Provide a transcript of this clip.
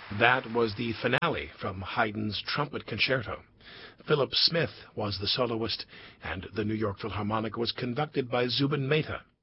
That was the finale from Haydn's Trumpet Concerto. Philip Smith was the soloist, and the New York Philharmonic was conducted by Zubin Mehta.